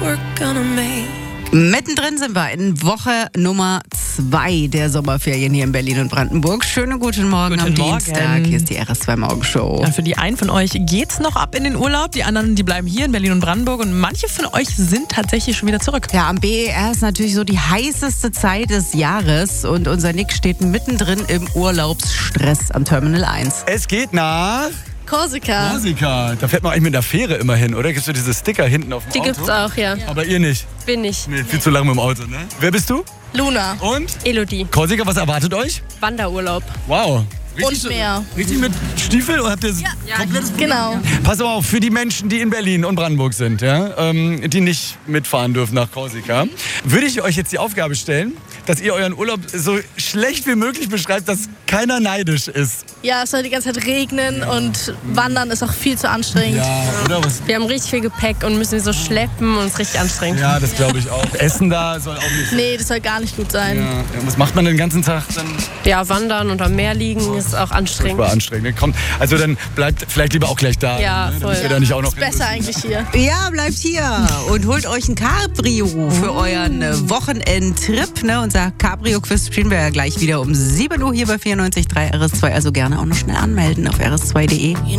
Mittendrin sind wir in Woche Nummer 2 der Sommerferien hier in Berlin und Brandenburg. Schönen guten Morgen am Dienstag. Hier ist die RS2 Morgenshow. Ja, für die einen von euch geht's noch ab in den Urlaub, die anderen, die bleiben hier in Berlin und Brandenburg und manche von euch sind tatsächlich schon wieder zurück. Ja, am BER ist natürlich so die heißeste Zeit des Jahres und unser Nick steht mittendrin im Urlaubsstress am Terminal 1. Es geht nach Korsika. Da fährt man eigentlich mit der Fähre immer hin, oder? Gibt's so diese Sticker hinten auf dem Die Auto? gibt's auch, ja. Aber ihr nicht? Bin ich. Nee, viel zu lange mit dem Auto, ne? Wer bist du? Luna. Und? Elodie. Korsika, was erwartet euch? Wanderurlaub. Wow. Und mehr. Richtig mit Stiefel oder habt ihr komplettes Genau. Pass auf, für die Menschen, die in Berlin und Brandenburg sind, ja, die nicht mitfahren dürfen nach Korsika, würde ich euch jetzt die Aufgabe stellen, dass ihr euren Urlaub so schlecht wie möglich beschreibt, dass keiner neidisch ist. Ja, es soll die ganze Zeit regnen und Wandern ist auch viel zu anstrengend. Ja, oder was? Wir haben richtig viel Gepäck und müssen so schleppen und es ist richtig anstrengend. Ja, das glaube ich auch. Essen da soll auch nicht. Nee, das soll gar nicht gut sein. Ja, was macht man den ganzen Tag dann? Ja, wandern und am Meer liegen ist auch anstrengend. War anstrengend. Kommt, also dann bleibt vielleicht lieber auch gleich da. Ja, ne? voll. Damit wir da nicht auch noch Ist besser eigentlich hier. Ja, bleibt hier und holt euch ein Cabrio für euren Wochenendtrip. Ne? Unser Cabrio-Quiz spielen wir ja gleich wieder um 7 Uhr hier bei 94.3 RS2. Also gerne auch noch schnell anmelden auf rs2.de.